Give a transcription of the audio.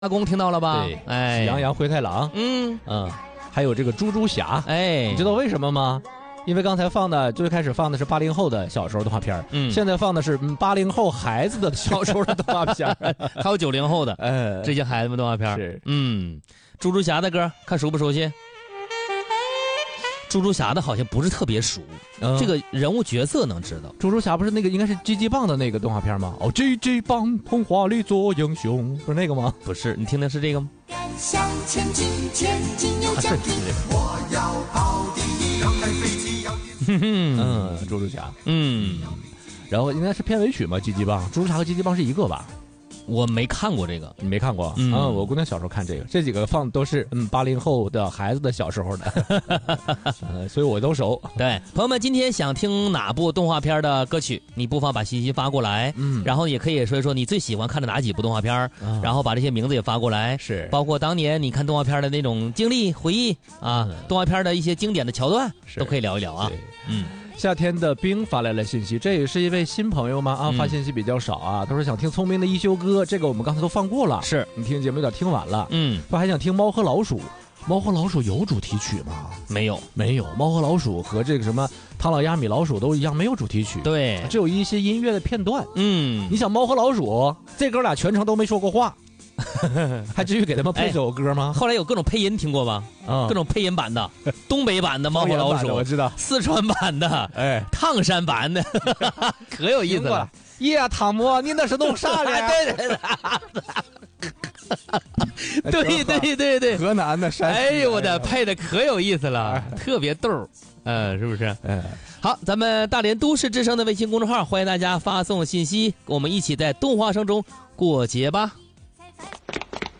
阿公听到了吧？ 对， 哎， 喜羊羊、灰太狼，还有这个猪猪侠， 哎， 你知道为什么吗？因为刚才放的最开始放的是80后的小时候动画片，现在放的是80后孩子的小时候的动画片， 还有90后的，这些孩子们动画片是， 猪猪侠的歌看熟不熟悉？猪猪侠的好像不是特别熟，这个人物角色能知道。 猪猪侠不是那个应该是 GG 棒的那个动画片吗？哦 ，GG 棒童话里做英雄，不是那个吗？ 不是，你听的是这个吗？ 向前进，前进有奖品。我要跑第一，要开飞机，要猪猪侠，然后应该是片尾曲嘛，GG 棒，猪猪侠和GG棒是一个吧？ 我没看过这个， 你没看过？我姑娘小时候看这个，这几个放都是80后的孩子的小时候的，所以我都熟。 对，朋友们，今天想听哪部动画片的歌曲，你不妨把信息发过来，然后也可以说一说你最喜欢看的哪几部动画片，然后把这些名字也发过来， 是包括当年你看动画片的那种经历回忆啊，动画片的一些经典的桥段都可以聊一聊啊。 夏天的冰发来了信息，这也是一位新朋友吗？发信息比较少啊。他说想听聪明的一休哥，这个我们刚才都放过了。 是你听节目有点听晚了。他还想听猫和老鼠。猫和老鼠有主题曲吗？ 没有。 猫和老鼠和这个什么唐老鸭米老鼠都一样，没有主题曲。 对， 只有一些音乐的片段。你想猫和老鼠，这哥俩全程都没说过话。还至于给他们配首歌吗？ 后来有各种配音，听过吧？各种配音版的，东北版的猫和老鼠， 我知道， 四川版的，唐山版的，可有意思了。 耶，汤姆，你那是弄啥嘞？ 对， 河南的山。 哎呦我的，配的可有意思了，特别逗，是不是？好，咱们大连都市之声的微信公众号，欢迎大家发送信息，我们一起在动画声中过节吧。